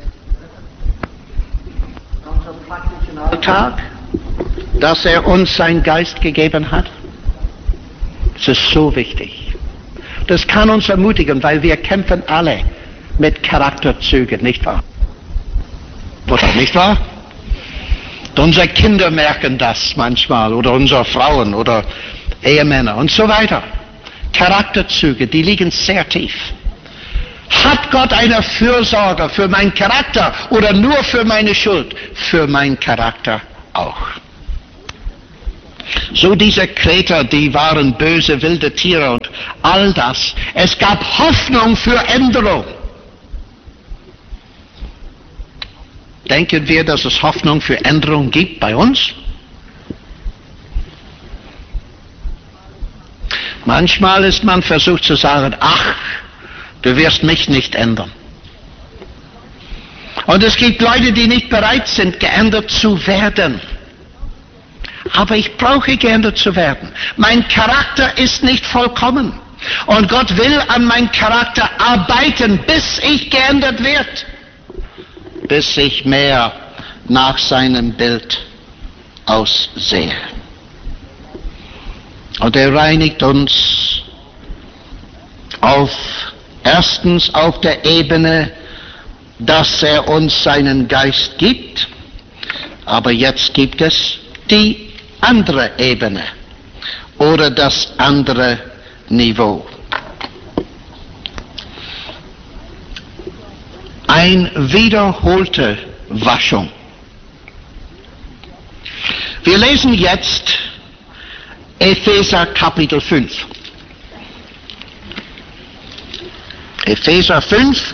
S1: in unserem praktischen Alltag, dass er uns seinen Geist gegeben hat? Das ist so wichtig. Das kann uns ermutigen, weil wir kämpfen alle mit Charakterzügen, nicht wahr? Oder nicht wahr? Unsere Kinder merken das manchmal oder unsere Frauen oder Ehemänner und so weiter. Charakterzüge, die liegen sehr tief. Hat Gott eine Fürsorge für meinen Charakter oder nur für meine Schuld? Für meinen Charakter auch. So diese Kreter, die waren böse, wilde Tiere und all das. Es gab Hoffnung für Änderung. Denken wir, dass es Hoffnung für Änderung gibt bei uns? Manchmal ist man versucht zu sagen, ach, du wirst mich nicht ändern. Und es gibt Leute, die nicht bereit sind, geändert zu werden. Aber ich brauche geändert zu werden. Mein Charakter ist nicht vollkommen. Und Gott will an meinem Charakter arbeiten, bis ich geändert werde. Bis ich mehr nach seinem Bild aussehe. Und er reinigt uns auf, erstens auf der Ebene, dass er uns seinen Geist gibt, aber jetzt gibt es die andere Ebene oder das andere Niveau. Eine wiederholte Waschung. Wir lesen jetzt Epheser Kapitel fünf. Epheser fünf.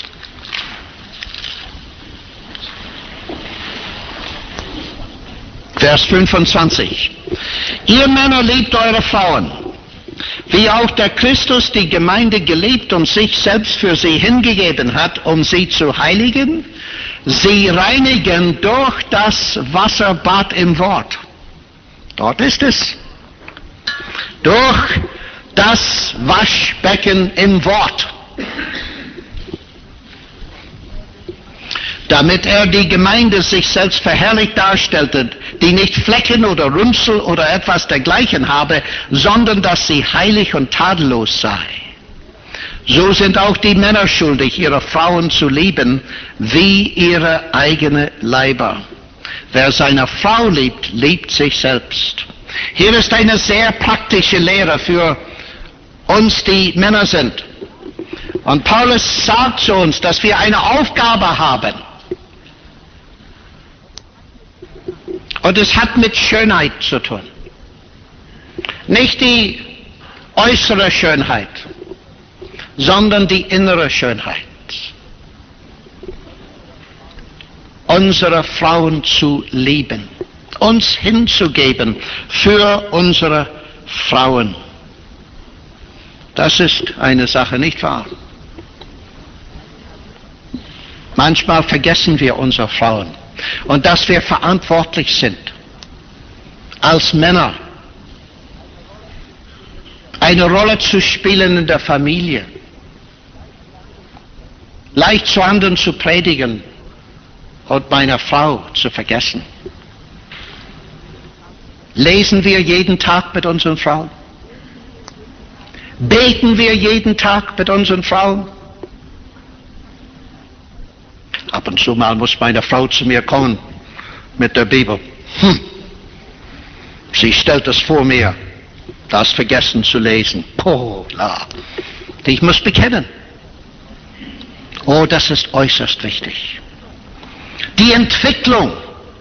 S1: Vers fünfundzwanzig. Ihr Männer liebt eure Frauen, wie auch der Christus die Gemeinde geliebt und sich selbst für sie hingegeben hat, um sie zu heiligen, sie reinigen durch das Wasserbad im Wort. Dort ist es. Durch das Waschbecken im Wort. Damit er die Gemeinde sich selbst verherrlicht darstellte, die nicht Flecken oder Runzel oder etwas dergleichen habe, sondern dass sie heilig und tadellos sei. So sind auch die Männer schuldig, ihre Frauen zu lieben, wie ihre eigene Leiber. Wer seine Frau liebt, liebt sich selbst. Hier ist eine sehr praktische Lehre für uns, die Männer sind. Und Paulus sagt zu uns, dass wir eine Aufgabe haben. Und es hat mit Schönheit zu tun. Nicht die äußere Schönheit, sondern die innere Schönheit. Unsere Frauen zu lieben, uns hinzugeben für unsere Frauen. Das ist eine Sache, nicht wahr? Manchmal vergessen wir unsere Frauen und dass wir verantwortlich sind, als Männer eine Rolle zu spielen in der Familie, leicht zu anderen zu predigen und meine Frau zu vergessen. Lesen wir jeden Tag mit unseren Frauen? Beten wir jeden Tag mit unseren Frauen? Ab und zu mal muss meine Frau zu mir kommen mit der Bibel. Hm. Sie stellt es vor mir, das vergessen zu lesen. Oh, la. Ich muss bekennen. Oh, das ist äußerst wichtig. Die Entwicklung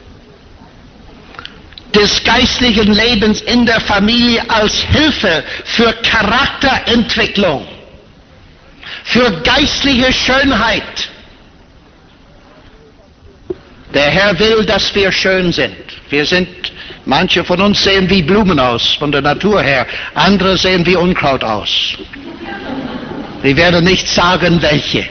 S1: des geistlichen Lebens in der Familie als Hilfe für Charakterentwicklung, für geistliche Schönheit. Der Herr will, dass wir schön sind. Wir sind, manche von uns sehen wie Blumen aus, von der Natur her. Andere sehen wie Unkraut aus. Ich werde nicht sagen, welche.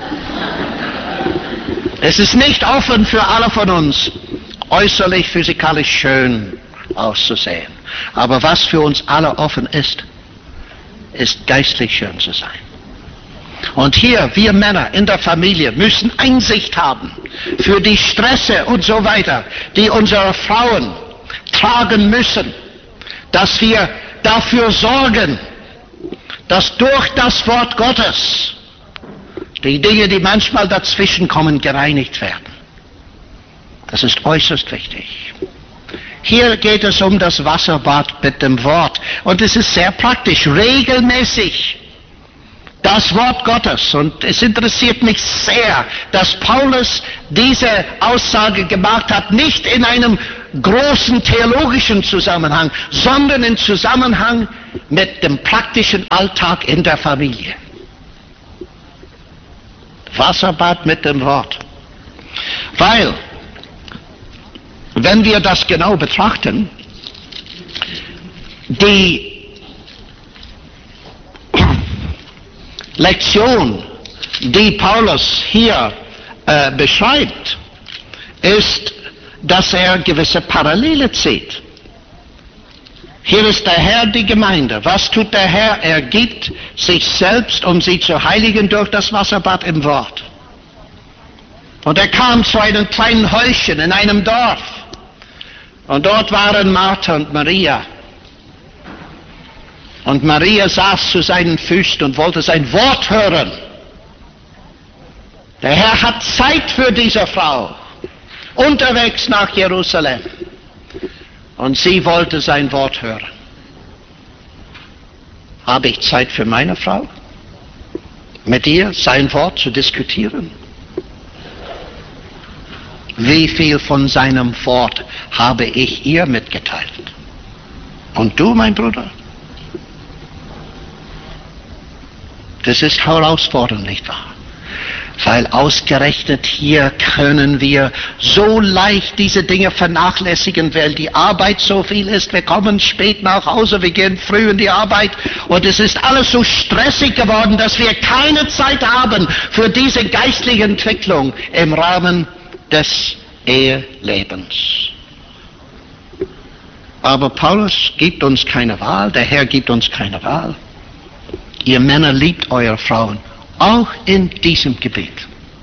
S1: Es ist nicht offen für alle von uns, äußerlich physikalisch schön auszusehen. Aber was für uns alle offen ist, ist geistlich schön zu sein. Und hier, wir Männer in der Familie müssen Einsicht haben für die Stresse und so weiter, die unsere Frauen tragen müssen, dass wir dafür sorgen, dass durch das Wort Gottes die Dinge, die manchmal dazwischen kommen, gereinigt werden. Das ist äußerst wichtig. Hier geht es um das Wasserbad mit dem Wort. Und es ist sehr praktisch, regelmäßig das Wort Gottes. Und es interessiert mich sehr, dass Paulus diese Aussage gemacht hat, nicht in einem großen theologischen Zusammenhang, sondern im Zusammenhang mit dem praktischen Alltag in der Familie. Wasserbad mit dem Wort. Weil, wenn wir das genau betrachten, die Lektion, die Paulus hier äh, beschreibt, ist, dass er gewisse Parallele zieht. Hier ist der Herr die Gemeinde. Was tut der Herr? Er gibt sich selbst, um sie zu heiligen durch das Wasserbad im Wort. Und er kam zu einem kleinen Häuschen in einem Dorf. Und dort waren Martha und Maria. Und Maria saß zu seinen Füßen und wollte sein Wort hören. Der Herr hat Zeit für diese Frau, unterwegs nach Jerusalem. Und sie wollte sein Wort hören. Habe ich Zeit für meine Frau, mit ihr sein Wort zu diskutieren? Wie viel von seinem Wort habe ich ihr mitgeteilt? Und du, mein Bruder? Das ist herausfordernd, nicht wahr? Weil ausgerechnet hier können wir so leicht diese Dinge vernachlässigen, weil die Arbeit so viel ist. Wir kommen spät nach Hause, wir gehen früh in die Arbeit und es ist alles so stressig geworden, dass wir keine Zeit haben für diese geistliche Entwicklung im Rahmen des Ehelebens. Aber Paulus gibt uns keine Wahl, der Herr gibt uns keine Wahl. Ihr Männer liebt eure Frauen, auch in diesem Gebiet.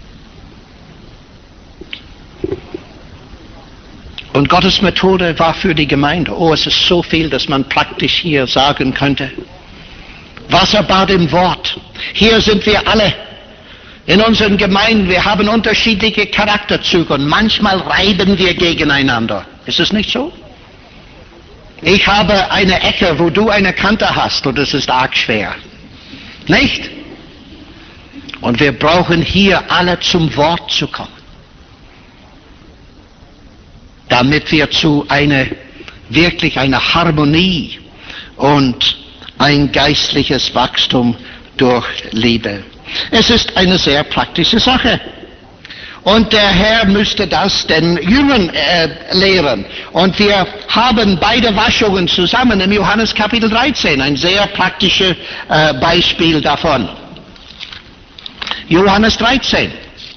S1: Und Gottes Methode war für die Gemeinde. Oh, es ist so viel, dass man praktisch hier sagen könnte. Wasserbad im Wort. Hier sind wir alle. In unseren Gemeinden, wir haben unterschiedliche Charakterzüge und manchmal reiben wir gegeneinander. Ist es nicht so? Ich habe eine Ecke, wo du eine Kante hast und es ist arg schwer. Nicht? Und wir brauchen hier alle zum Wort zu kommen, damit wir zu einer, wirklich einer Harmonie und ein geistliches Wachstum durch Liebe. Es ist eine sehr praktische Sache. Und der Herr müsste das den Jüngern äh, lehren. Und wir haben beide Waschungen zusammen im Johannes Kapitel dreizehn, ein sehr praktisches äh, Beispiel davon. Johannes dreizehn.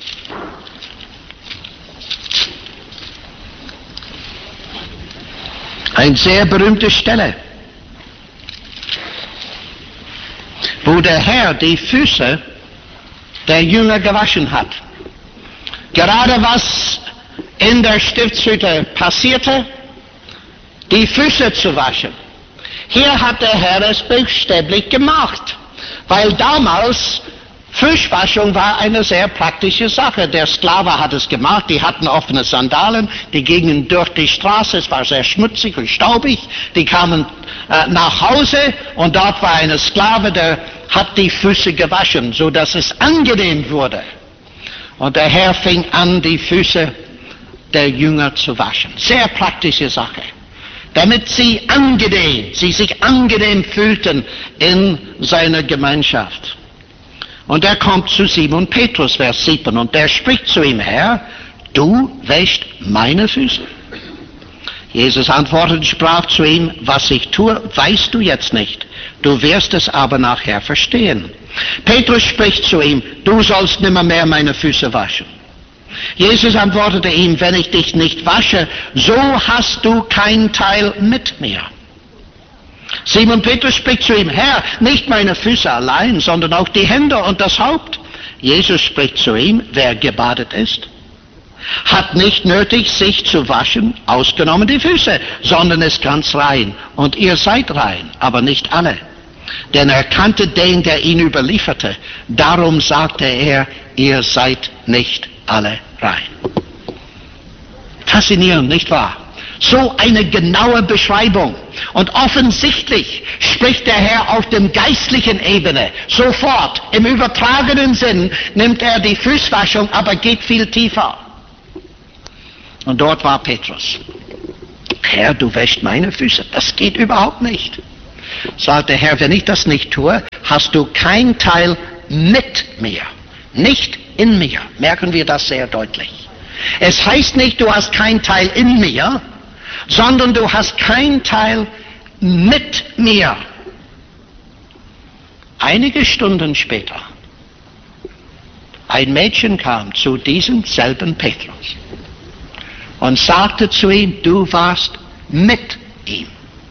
S1: Eine sehr berühmte Stelle, wo der Herr die Füße der Jünger gewaschen hat. Gerade was in der Stiftshütte passierte, die Füße zu waschen. Hier hat der Herr es buchstäblich gemacht, weil damals Fußwaschung war eine sehr praktische Sache. Der Sklave hat es gemacht, die hatten offene Sandalen, die gingen durch die Straße, es war sehr schmutzig und staubig, die kamen äh, nach Hause und dort war ein Sklave, der hat die Füße gewaschen, so dass es angenehm wurde. Und der Herr fing an, die Füße der Jünger zu waschen. Sehr praktische Sache. Damit sie angenehm, sie sich angenehm fühlten in seiner Gemeinschaft. Und er kommt zu Simon Petrus, Vers sieben, und der spricht zu ihm, Herr, du wäschst meine Füße. Jesus antwortete und sprach zu ihm, was ich tue, weißt du jetzt nicht. Du wirst es aber nachher verstehen. Petrus spricht zu ihm, du sollst nimmermehr meine Füße waschen. Jesus antwortete ihm, wenn ich dich nicht wasche, so hast du keinen Teil mit mir. Simon Petrus spricht zu ihm, Herr, nicht meine Füße allein, sondern auch die Hände und das Haupt. Jesus spricht zu ihm, wer gebadet ist, hat nicht nötig, sich zu waschen, ausgenommen die Füße, sondern ist ganz rein. Und ihr seid rein, aber nicht alle. Denn er kannte den, der ihn überlieferte. Darum sagte er, ihr seid nicht alle rein. Faszinierend, nicht wahr? So eine genaue Beschreibung. Und offensichtlich spricht der Herr auf dem geistlichen Ebene. Sofort, im übertragenen Sinn, nimmt er die Fußwaschung, aber geht viel tiefer. Und dort war Petrus. Herr, du wäschst meine Füße. Das geht überhaupt nicht. Sagt der Herr, wenn ich das nicht tue, hast du kein Teil mit mir. Nicht in mir. Merken wir das sehr deutlich. Es heißt nicht, du hast kein Teil in mir, sondern du hast kein Teil mit mir. Einige Stunden später, ein Mädchen kam zu diesem selben Petrus und sagte zu ihm, du warst mit ihm.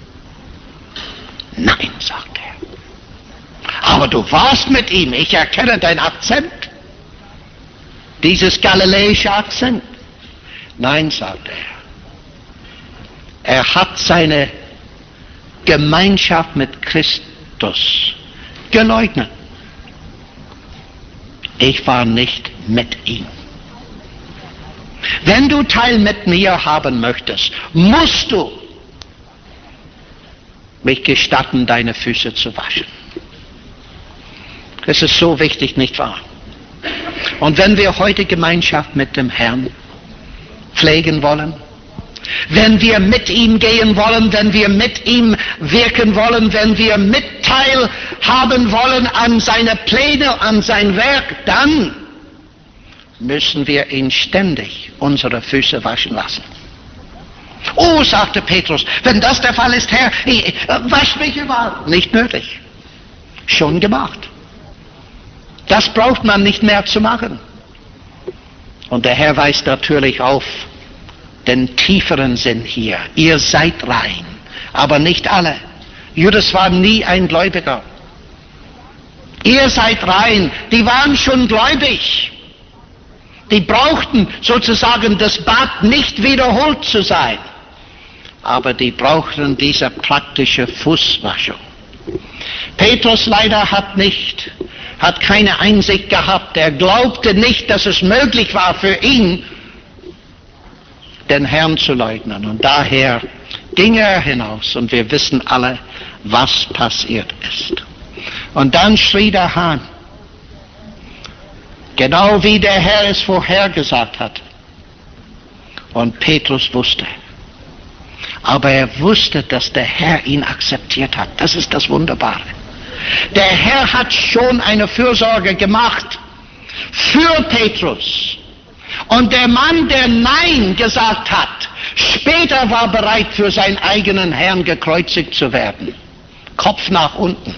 S1: Nein, sagte er. Aber du warst mit ihm, ich erkenne deinen Akzent. Dieses galiläische Akzent. Nein, sagte er. Er hat seine Gemeinschaft mit Christus geleugnet. Ich war nicht mit ihm. Wenn du Teil mit mir haben möchtest, musst du mich gestatten, deine Füße zu waschen. Das ist so wichtig, nicht wahr? Und wenn wir heute Gemeinschaft mit dem Herrn pflegen wollen, wenn wir mit ihm gehen wollen, wenn wir mit ihm wirken wollen, wenn wir Mitteil haben wollen an seine Pläne, an sein Werk, dann müssen wir ihn ständig unsere Füße waschen lassen. Oh, sagte Petrus, wenn das der Fall ist, Herr, ich, wasch mich überall. Nicht nötig. Schon gemacht. Das braucht man nicht mehr zu machen. Und der Herr weist natürlich auf den tieferen Sinn hier. Ihr seid rein, aber nicht alle. Judas war nie ein Gläubiger. Ihr seid rein. Die waren schon gläubig. Die brauchten sozusagen das Bad nicht wiederholt zu sein. Aber die brauchten diese praktische Fußwaschung. Petrus leider hat nicht, hat keine Einsicht gehabt. Er glaubte nicht, dass es möglich war für ihn, den Herrn zu leugnen. Und daher ging er hinaus und wir wissen alle, was passiert ist. Und dann schrie der Hahn, genau wie der Herr es vorhergesagt hat. Und Petrus wusste. Aber er wusste, dass der Herr ihn akzeptiert hat. Das ist das Wunderbare. Der Herr hat schon eine Fürsorge gemacht für Petrus. Und der Mann, der Nein gesagt hat, später war bereit, für seinen eigenen Herrn gekreuzigt zu werden. Kopf nach unten.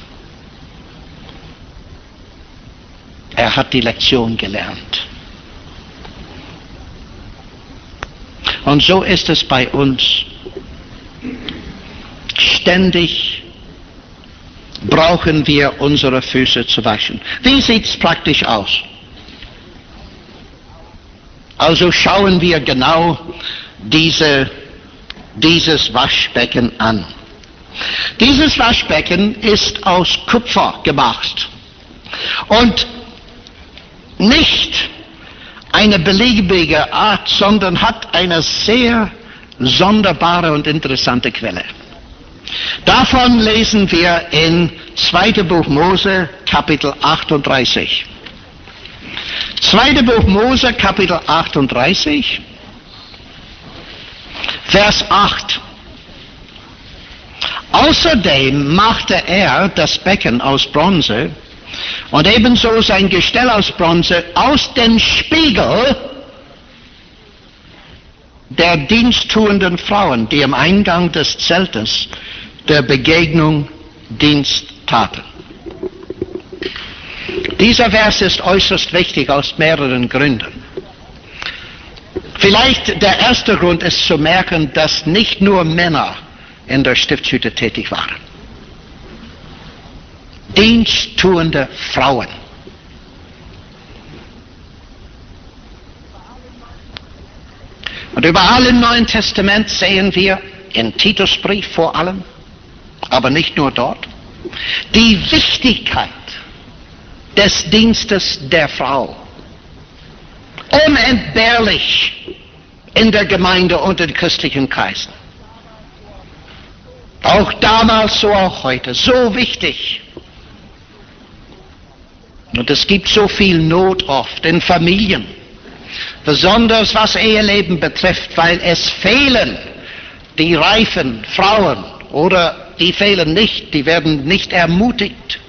S1: Er hat die Lektion gelernt. Und so ist es bei uns. Ständig brauchen wir unsere Füße zu waschen. Wie sieht es praktisch aus? Also schauen wir genau diese, dieses Waschbecken an. Dieses Waschbecken ist aus Kupfer gemacht und nicht eine beliebige Art, sondern hat eine sehr sonderbare und interessante Quelle. Davon lesen wir in zweiten Buch Mose, Kapitel achtunddreißig. zweiten Buch Mose, Kapitel achtunddreißig, Vers acht. Außerdem machte er das Becken aus Bronze und ebenso sein Gestell aus Bronze aus dem Spiegel der diensttuenden Frauen, die am Eingang des Zeltes der Begegnung Dienst taten. Dieser Vers ist äußerst wichtig aus mehreren Gründen. Vielleicht der erste Grund ist zu merken, dass nicht nur Männer in der Stiftshütte tätig waren. Diensttuende Frauen. Und überall im Neuen Testament sehen wir, in Titusbrief vor allem, aber nicht nur dort, die Wichtigkeit des Dienstes der Frau. Unentbehrlich. in der Gemeinde und in christlichen Kreisen. Auch damals, so auch heute. So wichtig. Und es gibt so viel Not oft in Familien. Besonders was Eheleben betrifft, weil es fehlen die reifen Frauen oder die fehlen nicht, die werden nicht ermutigt.